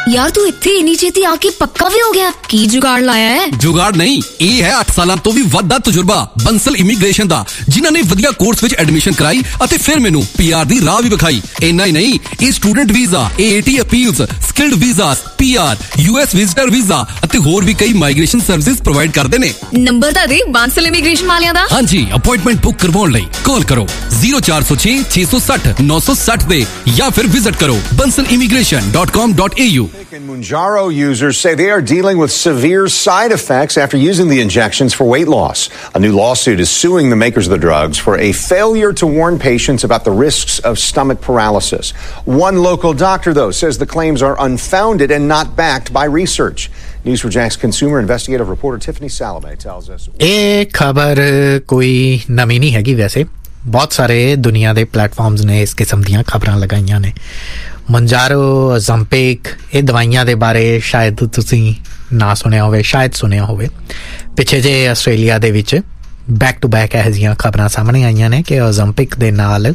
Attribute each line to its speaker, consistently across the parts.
Speaker 1: यार तू इत्थे इन्नी छेती आके पक्का भी हो गया? की जुगाड़ लाया है?
Speaker 2: जुगाड़ नहीं, ਇਹ ਹੈ 8 ਸਾਲਾਂ ਤੋਂ ਵੀ ਵੱਧ ਦਾ ਤਜਰਬਾ ਬੰਸਲ ਇਮੀਗ੍ਰੇਸ਼ਨ ਦਾ, ਜਿਨ੍ਹਾਂ ਨੇ ਵਧੀਆ ਕੋਰਸ ਵਿੱਚ ਐਡਮਿਸ਼ਨ ਕਰਾਈ ਅਤੇ ਫਿਰ ਮੈਨੂੰ ਪੀਆਰ ਦੀ ਰਾਹ ਵੀ ਵਿਖਾਈ। ਇੰਨਾ ਹੀ ਨਹੀਂ, ਇਹ student visa, AAT appeals, skilled visas, PR, US visitor visa ਅਤੇ ਹੋਰ ਵੀ ਕਈ ਮਾਈਗ੍ਰੇਸ਼ਨ ਸਰਵਿਸਿਜ਼ ਪ੍ਰੋਵਾਈਡ ਕਰਦੇ ਨੇ।
Speaker 1: ਨੰਬਰ ਤਾਂ ਦੇ ਬਾਂਸਲ ਇਮੀਗ੍ਰੇਸ਼ਨ ਵਾਲਿਆਂ ਦਾ।
Speaker 2: ਹਾਂਜੀ, ਅਪਾਇੰਟਮੈਂਟ ਬੁੱਕ ਕਰਵਾਉਣ ਲਈ ਕਾਲ ਕਰੋ 0406 660 960 ਤੇ ਜਾਂ ਫਿਰ ਵਿਜ਼ਿਟ ਕਰੋ bansalimmigration.com.au।
Speaker 3: Mounjaro users say they are dealing with severe side effects after using the injections for weight loss. A new lawsuit is suing the makers of the drugs for a failure to warn patients about the risks of stomach paralysis. One local doctor, though, says the claims are unfounded and not backed by research. News4Jack's consumer investigative reporter Tiffany Salome tells us.
Speaker 4: ਇਹ ਖਬਰ ਕੋਈ ਨਵੀਂ ਨਹੀਂ ਹੈਗੀ, ਵੈਸੇ ਬਹੁਤ ਸਾਰੇ ਦੁਨੀਆ ਦੇ ਪਲੇਟਫਾਰਮਸ ਨੇ ਇਸ ਕਿਸਮ ਦੀਆਂ ਖਬਰਾਂ ਲਗਾਈਆਂ ਨੇ। ਮੰਜਾਰੋ, ਓਜ਼ੈਂਪਿਕ, ਇਹ ਦਵਾਈਆਂ ਦੇ ਬਾਰੇ ਸ਼ਾਇਦ ਤੁਸੀਂ ਨਾ ਸੁਣਿਆ ਹੋਵੇ, ਸ਼ਾਇਦ ਸੁਣਿਆ ਹੋਵੇ। ਪਿੱਛੇ ਜੇ ਆਸਟ੍ਰੇਲੀਆ ਦੇ ਵਿੱਚ ਬੈਕ ਟੂ ਬੈਕ ਇਹੋ ਜਿਹੀਆਂ ਖਬਰਾਂ ਸਾਹਮਣੇ ਆਈਆਂ ਨੇ ਕਿ ਓਜ਼ੈਂਪਿਕ ਦੇ ਨਾਲ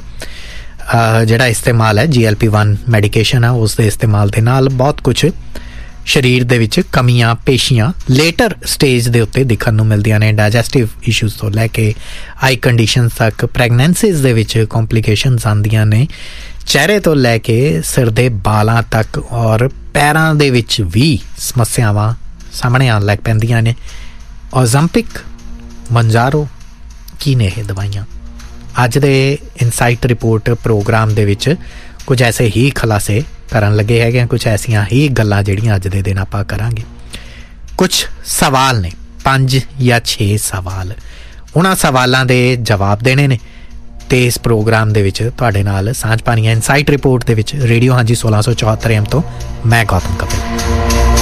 Speaker 4: ਜਿਹੜਾ ਇਸਤੇਮਾਲ ਹੈ GLP-1 ਮੈਡੀਕੇਸ਼ਨ ਆ, ਉਸ ਦੇ ਇਸਤੇਮਾਲ ਦੇ ਨਾਲ ਬਹੁਤ ਕੁਛ ਸਰੀਰ ਦੇ ਵਿੱਚ ਕਮੀਆਂ ਪੇਸ਼ੀਆਂ ਲੇਟਰ ਸਟੇਜ ਦੇ ਉੱਤੇ ਦਿਖਣ ਨੂੰ ਮਿਲਦੀਆਂ ਨੇ। ਡਾਈਜੈਸਟਿਵ ਇਸ਼ੂਜ਼ ਤੋਂ ਲੈ ਕੇ ਆਈ ਕੰਡੀਸ਼ਨਸ ਤੱਕ, ਪ੍ਰੈਗਨੈਂਸੀਜ਼ ਦੇ ਵਿੱਚ ਕੰਪਲੀਕੇਸ਼ਨਸ ਆਉਂਦੀਆਂ ਨੇ, ਚਿਹਰੇ ਤੋਂ ਲੈ ਕੇ ਸਿਰ ਦੇ ਬਾਲਾਂ ਤੱਕ, ਔਰ ਪੈਰਾਂ ਦੇ ਵਿੱਚ ਵੀ ਸਮੱਸਿਆਵਾਂ ਸਾਹਮਣੇ ਆਉਣ ਲੱਗ ਪੈਂਦੀਆਂ ਨੇ। ਓਜ਼ੈਂਪਿਕ, ਮੰਜਾਰੋ, ਕੀ ਨੇ ਇਹ ਦਵਾਈਆਂ? ਅੱਜ ਦੇ ਇਨਸਾਈਟ ਰਿਪੋਰਟ ਪ੍ਰੋਗਰਾਮ ਦੇ ਵਿੱਚ ਕੁਝ ਐਸੇ ਹੀ ਖੁਲਾਸੇ ਕਰਨ ਲੱਗੇ ਹੈਗੇ ਆ, ਕੁਝ ਐਸੀਆਂ ਹੀ ਗੱਲਾਂ ਜਿਹੜੀਆਂ ਅੱਜ ਦੇ ਦਿਨ ਆਪਾਂ ਕਰਾਂਗੇ। ਕੁਝ ਸਵਾਲ ਨੇ, 5 ਜਾਂ 6 ਸਵਾਲ, ਉਹਨਾਂ ਸਵਾਲਾਂ ਦੇ ਜਵਾਬ ਦੇਣੇ ਨੇ ਤੇ ਇਸ ਪ੍ਰੋਗਰਾਮ ਦੇ ਵਿੱਚ ਤੁਹਾਡੇ ਨਾਲ ਸਾਂਝ ਪਾਣੀ ਹੈ। ਇਨਸਾਈਟ ਰਿਪੋਰਟ ਦੇ ਵਿੱਚ ਰੇਡੀਓ ਹਾਂਜੀ 1674 AM ਤੋਂ ਮੈਂ ਗੌਤਮ ਕਪਿਲ।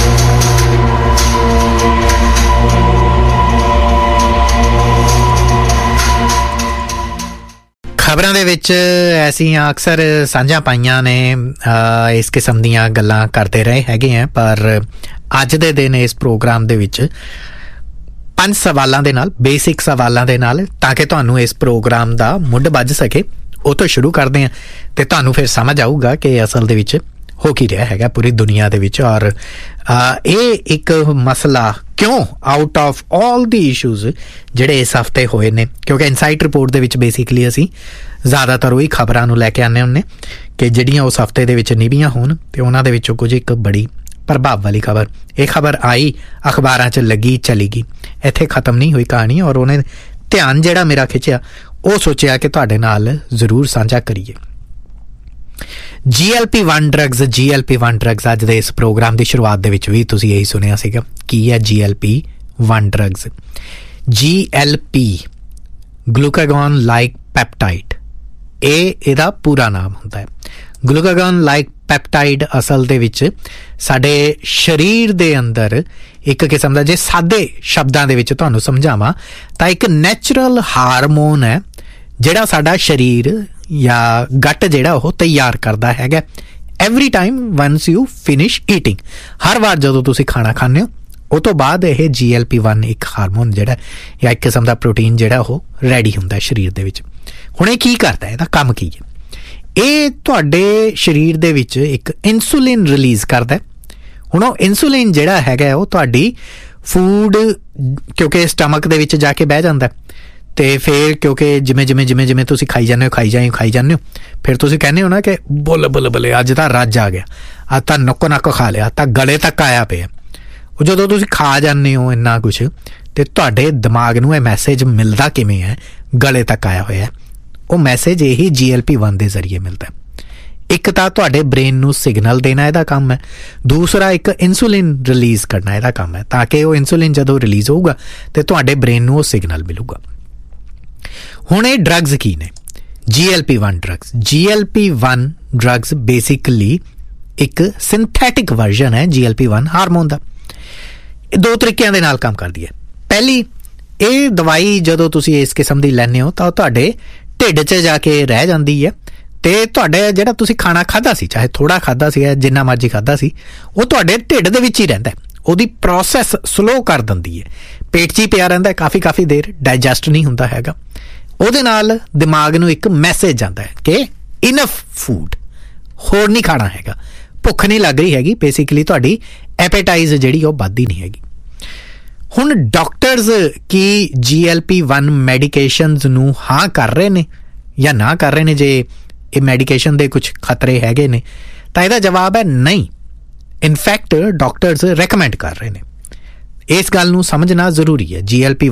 Speaker 4: ਖਬਰਾਂ ਦੇ ਵਿੱਚ ਐਸੀਆਂ ਅਕਸਰ ਸਾਂਝਾਂ ਪਾਈਆਂ ਨੇ, ਇਸ ਕਿਸਮ ਦੀਆਂ ਗੱਲਾਂ ਕਰਦੇ ਰਹੇ ਹੈਗੇ ਆ, ਪਰ ਅੱਜ ਦੇ ਦਿਨ ਇਸ ਪ੍ਰੋਗਰਾਮ ਦੇ ਵਿੱਚ 5 ਸਵਾਲਾਂ ਦੇ ਨਾਲ, ਬੇਸਿਕ ਸਵਾਲਾਂ ਦੇ ਨਾਲ, ਤਾਂ ਕਿ ਤੁਹਾਨੂੰ ਇਸ ਪ੍ਰੋਗਰਾਮ ਦਾ ਮੁੱਢ ਵੱਜ ਸਕੇ, ਉਹ ਤੋਂ ਸ਼ੁਰੂ ਕਰਦੇ ਹਾਂ ਤੇ ਤੁਹਾਨੂੰ ਫਿਰ ਸਮਝ ਆਊਗਾ ਕਿ ਅਸਲ ਦੇ ਵਿੱਚ ਹੋ ਕੀ ਰਿਹਾ ਹੈਗਾ ਪੂਰੀ ਦੁਨੀਆ ਦੇ ਵਿੱਚ। ਔਰ ਇਹ ਇੱਕ ਮਸਲਾ ਕਿਉਂ out of all the issues ਜਿਹੜੇ ਇਸ ਹਫ਼ਤੇ ਹੋਏ ਨੇ, ਕਿਉਂਕਿ ਇਨਸਾਈਟ ਰਿਪੋਰਟ ਦੇ ਵਿੱਚ ਬੇਸਿਕਲੀ ਅਸੀਂ ਜ਼ਿਆਦਾਤਰ ਉਹੀ ਖਬਰਾਂ ਨੂੰ ਲੈ ਕੇ ਆਉਂਦੇ ਹੁੰਦੇ ਕਿ ਜਿਹੜੀਆਂ ਉਸ ਹਫ਼ਤੇ ਦੇ ਵਿੱਚ ਨਿਭੀਆਂ ਹੋਣ, ਅਤੇ ਉਹਨਾਂ ਦੇ ਵਿੱਚੋਂ ਕੁਝ ਇੱਕ ਬੜੀ ਪ੍ਰਭਾਵ ਵਾਲੀ ਖਬਰ, ਇਹ ਖਬਰ ਆਈ ਅਖਬਾਰਾਂ 'ਚ ਲੱਗੀ ਚਲੀ ਗਈ, ਇੱਥੇ ਖ਼ਤਮ ਨਹੀਂ ਹੋਈ ਕਹਾਣੀ। ਔਰ ਉਹਨੇ ਧਿਆਨ ਜਿਹੜਾ ਮੇਰਾ ਖਿੱਚਿਆ, ਉਹ ਸੋਚਿਆ ਕਿ ਤੁਹਾਡੇ ਨਾਲ ਜ਼ਰੂਰ ਸਾਂਝਾ ਕਰੀਏ। GLP-1 ਡਰੱਗਸ ਅੱਜ ਦੇ ਇਸ ਪ੍ਰੋਗਰਾਮ ਦੀ ਸ਼ੁਰੂਆਤ ਦੇ ਵਿੱਚ ਵੀ ਤੁਸੀਂ ਇਹੀ ਸੁਣਿਆ ਸੀਗਾ। ਕੀ ਹੈ GLP-1 drugs? GLP ਗਲੂਕਾਗੋਨ like peptide, ਇਹ ਇਹਦਾ ਪੂਰਾ ਨਾਮ ਹੁੰਦਾ ਹੈ। ਗਲੂਕਾਗੋਨ ਲਾਈਕ ਪੈਪਟਾਈਡ ਅਸਲ ਦੇ ਵਿੱਚ ਸਾਡੇ ਸਰੀਰ ਦੇ ਅੰਦਰ ਇੱਕ ਕਿਸਮ ਦਾ, ਜੇ ਸਾਦੇ ਸ਼ਬਦਾਂ ਦੇ ਵਿੱਚ ਤੁਹਾਨੂੰ ਸਮਝਾਵਾਂ ਤਾਂ ਇੱਕ ਨੈਚੁਰਲ ਹਾਰਮੋਨ ਹੈ ਜਿਹੜਾ ਸਾਡਾ ਸਰੀਰ ਜਾਂ ਗੱਟ ਜਿਹੜਾ ਉਹ ਤਿਆਰ ਕਰਦਾ ਹੈਗਾ every time ones you finish eating. ਹਰ ਵਾਰ ਜਦੋਂ ਤੁਸੀਂ ਖਾਣਾ ਖਾਂਦੇ ਹੋ, ਉਹ ਤੋਂ ਬਾਅਦ ਇਹ GLP-1 ਇੱਕ ਹਾਰਮੋਨ ਜਿਹੜਾ ਜਾਂ ਇੱਕ ਕਿਸਮ ਦਾ ਪ੍ਰੋਟੀਨ ਜਿਹੜਾ ਉਹ ਰੈਡੀ ਹੁੰਦਾ ਸਰੀਰ ਦੇ ਵਿੱਚ। ਹੁਣ ਇਹ ਕੀ ਕਰਦਾ, ਇਹਦਾ ਕੰਮ ਕੀ ਹੈ? ਇਹ ਤੁਹਾਡੇ ਸਰੀਰ ਦੇ ਵਿੱਚ ਇੱਕ ਇਨਸੂਲਿਨ ਰਿਲੀਜ਼ ਕਰਦਾ। ਹੁਣ ਉਹ ਇਨਸੂਲਿਨ ਜਿਹੜਾ ਹੈਗਾ ਉਹ ਤੁਹਾਡੀ ਫੂਡ, ਕਿਉਂਕਿ ਸਟਮਕ ਦੇ ਵਿੱਚ ਜਾ ਕੇ ਬਹਿ ਜਾਂਦਾ, ਅਤੇ ਫਿਰ ਕਿਉਂਕਿ ਜਿਵੇਂ ਤੁਸੀਂ ਖਾਈ ਜਾਂਦੇ ਹੋ, ਫਿਰ ਤੁਸੀਂ ਕਹਿੰਦੇ ਹੋ ਨਾ ਕਿ ਬੱਲੇ ਅੱਜ ਤਾਂ ਰੱਜ ਆ ਗਿਆ, ਅੱਜ ਤਾਂ ਨੱਕ ਖਾ ਲਿਆ, ਤਾਂ ਗਲੇ ਤੱਕ ਆਇਆ ਪਿਆ। ਉਹ ਜਦੋਂ ਤੁਸੀਂ ਖਾ ਜਾਂਦੇ ਹੋ ਇੰਨਾ ਕੁਛ, ਅਤੇ ਤੁਹਾਡੇ ਦਿਮਾਗ ਨੂੰ ਇਹ ਮੈਸੇਜ ਮਿਲਦਾ ਕਿਵੇਂ ਹੈ ਗਲੇ ਤੱਕ ਆਇਆ ਹੋਇਆ? ਉਹ ਮੈਸੇਜ ਇਹੀ GLP-1 ਦੇ ਜ਼ਰੀਏ ਮਿਲਦਾ। ਇੱਕ ਤਾਂ ਤੁਹਾਡੇ ਬ੍ਰੇਨ ਨੂੰ ਸਿਗਨਲ ਦੇਣਾ ਇਹਦਾ ਕੰਮ ਹੈ, ਦੂਸਰਾ ਇੱਕ ਇਨਸੂਲਿਨ ਰਿਲੀਜ਼ ਕਰਨਾ ਇਹਦਾ ਕੰਮ ਹੈ, ਤਾਂ ਕਿ ਉਹ ਇਨਸੂਲਿਨ ਜਦੋਂ ਰਿਲੀਜ਼ ਹੋਊਗਾ ਅਤੇ ਤੁਹਾਡੇ ਬ੍ਰੇਨ ਨੂੰ ਉਹ ਸਿਗਨਲ ਮਿਲੂਗਾ। ਹੁਣ ਇਹ ਡਰੱਗਸ ਕੀ ਨੇ? GLP-1 GLP-1 ਡਰੱਗਸ ਬੇਸਿਕਲੀ ਇੱਕ ਸਿੰਥੈਟਿਕ ਵਰਜ਼ਨ ਹੈ GLP-1 ਹਾਰਮੋਨ ਦਾ। ਇਹ 2 ਤਰੀਕਿਆਂ ਦੇ ਨਾਲ ਕੰਮ ਕਰਦੀ ਹੈ। ਪਹਿਲੀ, ਇਹ ਦਵਾਈ ਜਦੋਂ ਤੁਸੀਂ ਇਸ ਕਿਸਮ ਦੀ ਲੈਂਦੇ ਹੋ ਤਾਂ ਉਹ ਤੁਹਾਡੇ ਢਿੱਡ 'ਚ ਜਾ ਕੇ ਰਹਿ ਜਾਂਦੀ ਹੈ, ਅਤੇ ਤੁਹਾਡੇ ਜਿਹੜਾ ਤੁਸੀਂ ਖਾਣਾ ਖਾਧਾ ਸੀ, ਚਾਹੇ ਥੋੜ੍ਹਾ ਖਾਧਾ ਸੀ, ਜਿੰਨਾ ਮਰਜ਼ੀ ਖਾਧਾ ਸੀ, ਉਹ ਤੁਹਾਡੇ ਢਿੱਡ ਦੇ ਵਿੱਚ ਹੀ ਰਹਿੰਦਾ। ਉਹਦੀ ਪ੍ਰੋਸੈਸ ਸਲੋ ਕਰ ਦਿੰਦੀ ਹੈ, ਪੇਟ 'ਚ ਹੀ ਪਿਆ ਰਹਿੰਦਾ ਕਾਫੀ ਦੇਰ, ਡਾਈਜੈਸਟ ਨਹੀਂ ਹੁੰਦਾ ਹੈਗਾ। ਉਹਦੇ ਨਾਲ ਦਿਮਾਗ ਨੂੰ ਇੱਕ ਮੈਸੇਜ ਜਾਂਦਾ ਹੈ ਕਿ ਇਨਫ ਫੂਡ, ਹੋਰ ਨਹੀਂ ਖਾਣਾ ਹੈਗਾ, ਭੁੱਖ ਨਹੀਂ ਲੱਗ ਰਹੀ ਹੈਗੀ, ਬੇਸਿਕਲੀ ਤੁਹਾਡੀ ਐਪੇਟਾਈਜ਼ ਜਿਹੜੀ ਉਹ ਵੱਧਦੀ ਨਹੀਂ ਹੈਗੀ। ਹੁਣ ਡਾਕਟਰਸ ਕੀ GLP-1 ਮੈਡੀਕੇਸ਼ਨਸ ਨੂੰ ਹਾਂ ਕਰ ਰਹੇ ਨੇ ਜਾਂ ਨਾ ਕਰ ਰਹੇ ਨੇ? ਜੇ ਇਹ ਮੈਡੀਕੇਸ਼ਨ ਦੇ ਕੁਝ ਖਤਰੇ ਹੈਗੇ ਨੇ ਤਾਂ ਇਹਦਾ ਜਵਾਬ ਹੈ ਨਹੀਂ। ਇਨਫੈਕਟ ਡਾਕਟਰਸ ਰეკਮੈਂਡ ਕਰ ਰਹੇ ਨੇ। ਇਸ ਗੱਲ ਨੂੰ ਸਮਝਣਾ ਜ਼ਰੂਰੀ ਹੈ। GLP